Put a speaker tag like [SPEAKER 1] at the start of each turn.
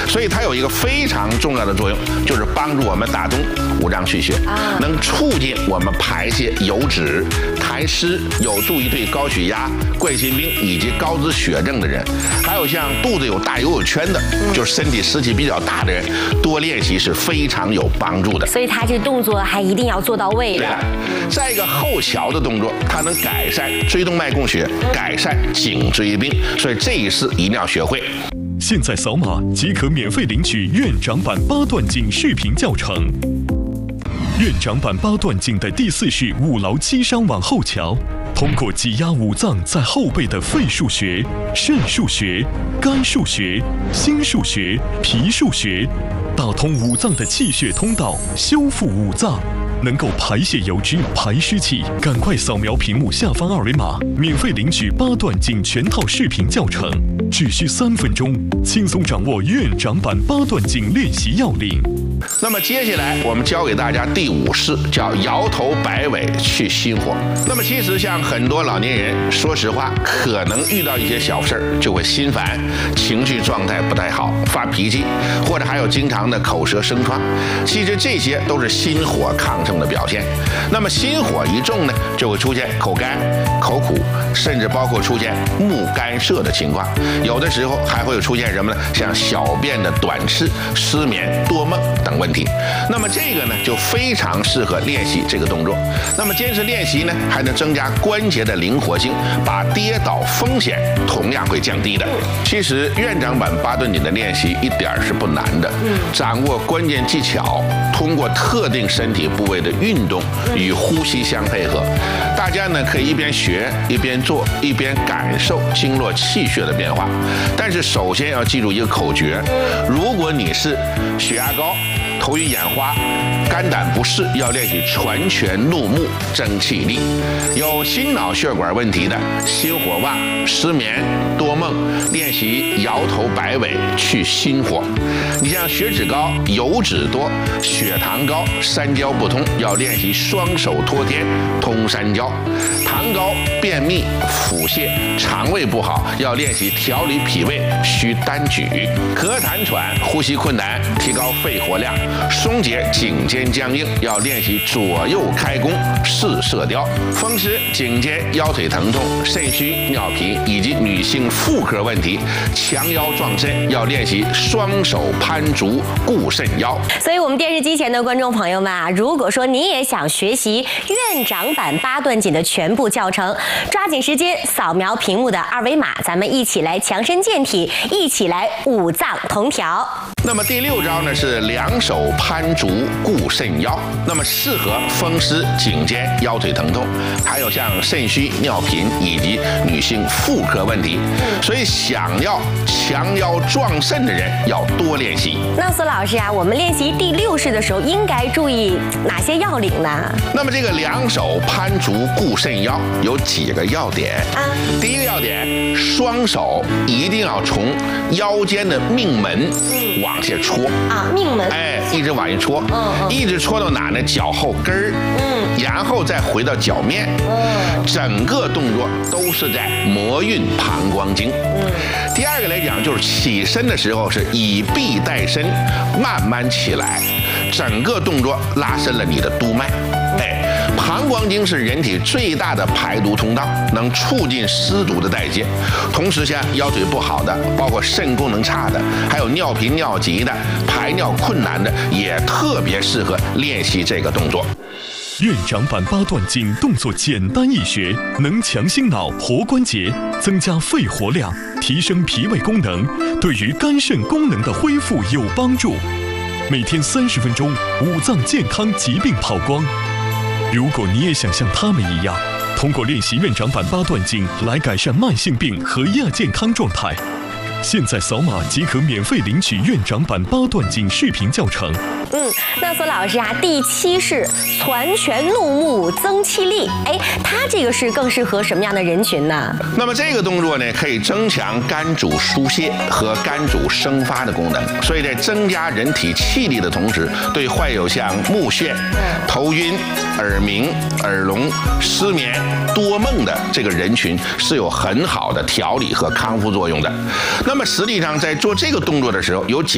[SPEAKER 1] 所以它有一个非常重要的作用，就是帮助我们打通五脏去血，能促进我们排泄油脂、痰湿，有助于对高血压、冠心病以及高脂血症的人，还有像肚子有大油有圈的，就是身体湿气比较大的人，多练习是非常有帮助的。
[SPEAKER 2] 所以他这动作还一定要做到位的。
[SPEAKER 1] 再一个后桥的动作，它能改善椎动脉供血，改善颈椎病，所以这一式一定要学会。
[SPEAKER 3] 现在扫码即可免费领取院长版8段锦视频教程。院长版8段锦的第4式五劳七伤往后桥，通过挤压五脏在后背的肺腧穴、肾腧穴、肝腧穴、心腧穴、脾腧穴，打通五脏的气血通道，修复五脏，能够排泄油脂、排湿气。赶快扫描屏幕下方2维码，免费领取8段锦全套视频教程，只需3分钟，轻松掌握院长版8段锦练习要领。
[SPEAKER 1] 那么接下来我们教给大家第5式，叫摇头摆尾去心火。那么其实像很多老年人，说实话，可能遇到一些小事儿就会心烦，情绪状态不太好，发脾气，或者还有经常的口舌生疮。其实这些都是心火亢盛的表现。那么心火一重呢，就会出现口干、口苦，甚至包括出现目干涩的情况。有的时候还会出现什么呢？像小便的短赤、失眠、多梦等问题。那么这个呢，就非常适合练习这个动作。那么坚持练习呢，还能增加关节的灵活性，把跌倒风险同样会降低的。其实院长版8段锦的练习一点是不难的，掌握关键技巧，通过特定身体部位的运动与呼吸相配合，大家呢可以一边学一边做，一边感受经络气血的变化。但是首先要记住一个口诀：如果你是血压高、头晕眼花、肝胆不适，要练习传拳怒目争气力；有心脑血管问题的，心火旺、失眠、多梦，练习摇头摆尾去心火。你像血脂高、油脂多、血糖高、三焦不通，要练习双手托天通三焦；糖高、便秘、腹泻、肠胃不好，要练习调理脾胃需单举；咳痰喘、呼吸困难，提高肺活量；松解颈肩僵硬，要练习左右开弓试射雕；风湿、颈肩、腰腿疼痛、肾虚、尿频以及女性妇科问题，强腰壮肾，要练习双手攀足固肾腰。
[SPEAKER 2] 所以，我们电视机前的观众朋友们啊，如果说你也想学习院长版8段锦的全部教程，抓紧时间扫描屏幕的2维码，咱们一起来强身健体，一起来五脏同调。
[SPEAKER 1] 那么第6招呢是两手攀足固肾腰，那么适合风湿、颈肩、腰腿疼痛，还有像肾虚、尿频以及女性妇科问题。所以想要强腰壮肾的人要多练习。
[SPEAKER 2] 那苏老师啊，我们练习第6式的时候应该注意哪些要领呢？
[SPEAKER 1] 那么这个两手攀足固肾腰有几个要点啊？第一个要点，双手一定要从腰间的命门往下戳
[SPEAKER 2] 啊，命门，
[SPEAKER 1] 一直往下戳，一直戳到哪呢？脚后跟儿，然后再回到脚面，整个动作都是在摩运膀胱经。第二个来讲，就是起身的时候是以臂带身，慢慢起来，整个动作拉伸了你的督脉。膀胱经是人体最大的排毒通道，能促进湿毒的代谢。同时，像腰腿不好的，包括肾功能差的，还有尿频尿急的、排尿困难的，也特别适合练习这个动作。
[SPEAKER 3] 院长版8段锦动作简单易学，能强心脑、活关节，增加肺活量，提升脾胃功能，对于肝肾功能的恢复有帮助。每天30分钟，五脏健康疾病跑光。如果你也想像他们一样，通过练习院长版8段锦来改善慢性病和亚健康状态，现在扫码即可免费领取院长版8段锦视频教程。
[SPEAKER 2] 那苏老师啊，第7式攒拳怒目增气力，它这个是更适合什么样的人群呢？
[SPEAKER 1] 那么这个动作呢，可以增强肝主疏泄和肝主生发的功能，所以在增加人体气力的同时，对患有像目眩、头晕、耳鸣、耳聋、失眠、多梦的这个人群是有很好的调理和康复作用的。那么实际上在做这个动作的时候，有几